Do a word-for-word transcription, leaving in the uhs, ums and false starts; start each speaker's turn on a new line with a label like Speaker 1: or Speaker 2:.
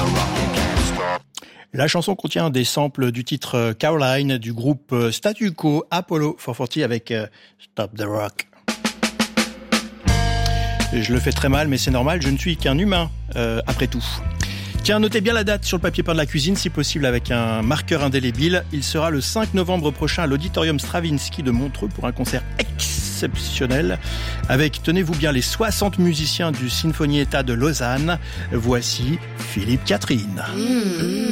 Speaker 1: La chanson contient des samples du titre Caroline du groupe Statu Quo, Apollo quatre cent quarante avec Stop the Rock. Je le fais très mal, mais c'est normal, je ne suis qu'un humain, euh, après tout. Tiens, notez bien la date sur le papier peint de la cuisine, si possible avec un marqueur indélébile. Il sera le cinq novembre prochain à l'Auditorium Stravinsky de Montreux pour un concert exceptionnel avec, tenez-vous bien, les soixante musiciens du Sinfonietta de Lausanne. Voici Philippe Catherine. Mmh.